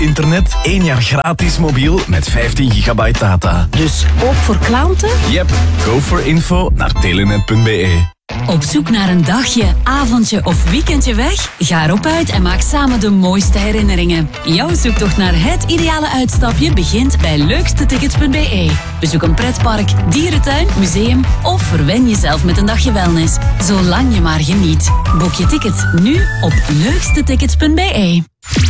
Internet, 1 jaar gratis mobiel met 15 gigabyte data. Dus ook voor klanten? Yep, go for info naar telenet.be. Op zoek naar een dagje, avondje of weekendje weg? Ga erop uit en maak samen de mooiste herinneringen. Jouw zoektocht naar het ideale uitstapje begint bij leukstetickets.be. Bezoek een pretpark, dierentuin, museum of verwen jezelf met een dagje wellness. Zolang je maar geniet. Boek je ticket nu op leukstetickets.be.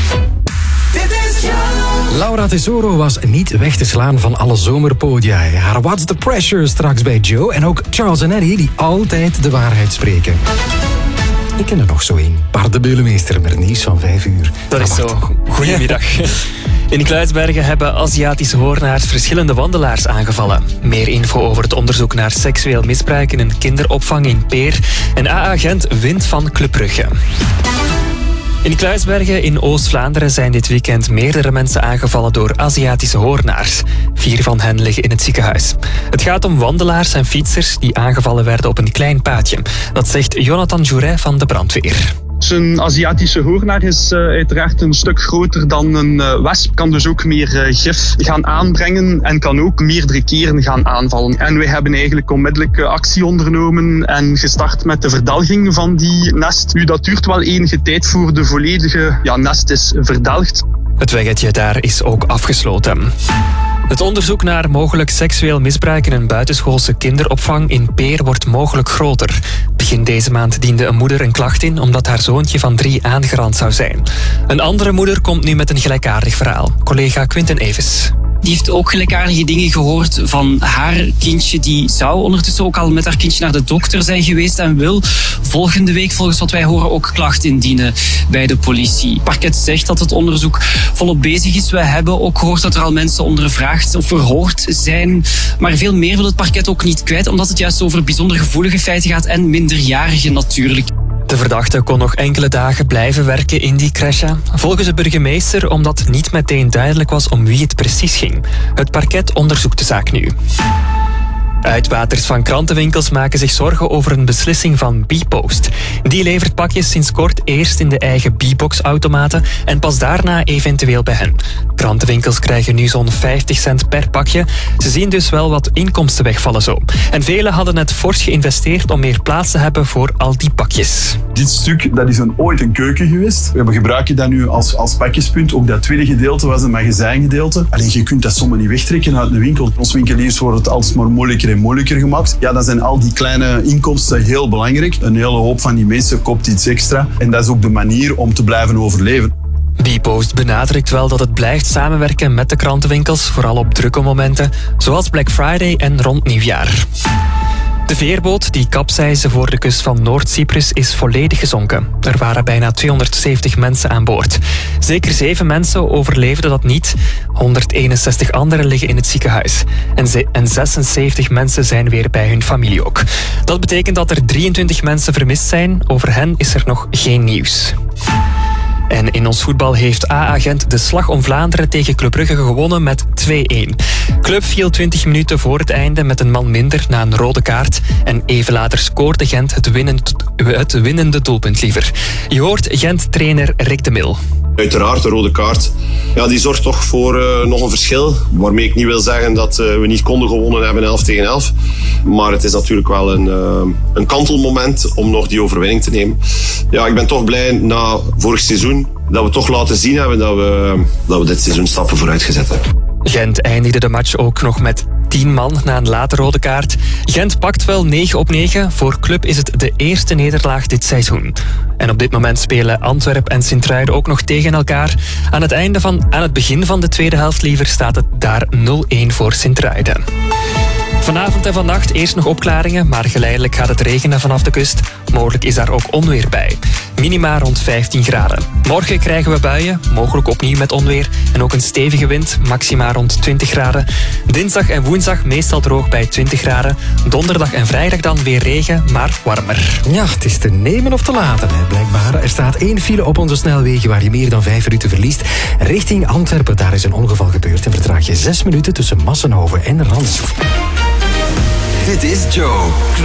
Laura Tesoro was niet weg te slaan van alle zomerpodia. Haar What's the Pressure straks bij Joe. En ook Charles en Eddie die altijd de waarheid spreken. Ik ken er nog zo een. Bart de Beulemeester met nieuws van 5 uur. Dat is zo. Goedemiddag. In Kluisbergen hebben Aziatische hoornaars verschillende wandelaars aangevallen. Meer info over het onderzoek naar seksueel misbruik in een kinderopvang in Peer. En AA Gent wint van Club Brugge. In Kluisbergen in Oost-Vlaanderen zijn dit weekend meerdere mensen aangevallen door Aziatische hoornaars. 4 van hen liggen in het ziekenhuis. Het gaat om wandelaars en fietsers die aangevallen werden op een klein paadje. Dat zegt Jonathan Jouret van de brandweer. Een Aziatische hoornaar is uiteraard een stuk groter dan een wesp. Kan dus ook meer gif gaan aanbrengen en kan ook meerdere keren gaan aanvallen. En wij hebben eigenlijk onmiddellijk actie ondernomen en gestart met de verdelging van die nest. Nu, dat duurt wel enige tijd voor de volledige nest is verdelgd. Het weggetje daar is ook afgesloten. Het onderzoek naar mogelijk seksueel misbruik in een buitenschoolse kinderopvang in Peer wordt mogelijk groter. Begin deze maand diende een moeder een klacht in omdat haar zoontje van 3 aangerand zou zijn. Een andere moeder komt nu met een gelijkaardig verhaal. Collega Quinten Evers. Die heeft ook gelijkaardige dingen gehoord van haar kindje. Die zou ondertussen ook al met haar kindje naar de dokter zijn geweest en wil volgende week, volgens wat wij horen, ook klacht indienen bij de politie. Het parket zegt dat het onderzoek volop bezig is. We hebben ook gehoord dat er al mensen ondervraagd of verhoord zijn. Maar veel meer wil het parket ook niet kwijt, omdat het juist over bijzonder gevoelige feiten gaat en minderjarigen natuurlijk. De verdachte kon nog enkele dagen blijven werken in die crèche. Volgens de burgemeester omdat niet meteen duidelijk was om wie het precies ging. Het parket onderzoekt de zaak nu. Uitbaters van krantenwinkels maken zich zorgen over een beslissing van Bpost. Die levert pakjes sinds kort eerst in de eigen Bbox-automaten en pas daarna eventueel bij hen. Krantenwinkels krijgen nu zo'n 50 cent per pakje. Ze zien dus wel wat inkomsten wegvallen zo. En velen hadden net fors geïnvesteerd om meer plaats te hebben voor al die pakjes. Dit stuk dat is ooit een keuken geweest. We gebruiken dat nu als pakjespunt. Ook dat tweede gedeelte was een magazijngedeelte. Alleen je kunt dat zomaar niet wegtrekken uit een winkel. Ons winkeliers wordt het altijd maar moeilijker en moeilijker gemaakt. Ja, dan zijn al die kleine inkomsten heel belangrijk. Een hele hoop van die mensen koopt iets extra. En dat is ook de manier om te blijven overleven. Bpost benadrukt wel dat het blijft samenwerken met de krantenwinkels, vooral op drukke momenten, zoals Black Friday en rond nieuwjaar. De veerboot die kapseisde voor de kust van Noord-Cyprus is volledig gezonken. Er waren bijna 270 mensen aan boord. Zeker 7 mensen overleefden dat niet. 161 anderen liggen in het ziekenhuis. En 76 mensen zijn weer bij hun familie ook. Dat betekent dat er 23 mensen vermist zijn. Over hen is er nog geen nieuws. En in ons voetbal heeft AA Gent de Slag om Vlaanderen tegen Club Brugge gewonnen met 2-1. Club viel 20 minuten voor het einde met een man minder na een rode kaart. En even later scoorde Gent het winnende doelpunt liever. Je hoort Gent-trainer Rick de Mil. Uiteraard, de rode kaart die zorgt toch voor nog een verschil. Waarmee ik niet wil zeggen dat we niet konden gewonnen hebben 11 tegen 11. Maar het is natuurlijk wel een kantelmoment om nog die overwinning te nemen. Ja, ik ben toch blij na vorig seizoen dat we toch laten zien hebben dat we dit seizoen stappen vooruit gezet hebben. Gent eindigde de match ook nog met 10 man na een late rode kaart. Gent pakt wel 9 op 9. Voor Club is het de eerste nederlaag dit seizoen. En op dit moment spelen Antwerpen en Sint-Truiden ook nog tegen elkaar. Aan het begin van de tweede helft liever staat het daar 0-1 voor Sint-Truiden. Vanavond en vannacht eerst nog opklaringen, maar geleidelijk gaat het regenen vanaf de kust. Mogelijk is daar ook onweer bij. Minima rond 15 graden. Morgen krijgen we buien, mogelijk opnieuw met onweer. En ook een stevige wind, maxima rond 20 graden. Dinsdag en woensdag meestal droog bij 20 graden. Donderdag en vrijdag dan weer regen, maar warmer. Ja, het is te nemen of te laten, hè, blijkbaar. Er staat 1 file op onze snelwegen waar je meer dan 5 minuten verliest. Richting Antwerpen, daar is een ongeval gebeurd en vertraag je 6 minuten tussen Massenhoven en Randstad. Dit is Joe.